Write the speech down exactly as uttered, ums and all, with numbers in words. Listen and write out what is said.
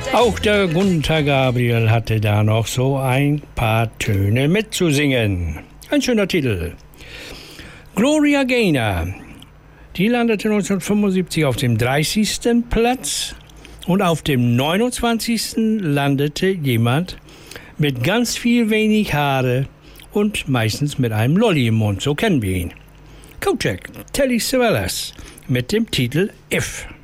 Auch der Gunther Gabriel hatte da noch so ein paar Töne mitzusingen. Ein schöner Titel. Gloria Gaynor, die landete neunzehnhundertfünfundsiebzig auf dem dreißigsten Platz und auf dem neunundzwanzigsten landete jemand mit ganz viel wenig Haare und meistens mit einem Lolli im Mund, so kennen wir ihn. Kocek, Telly Savalas mit dem Titel If.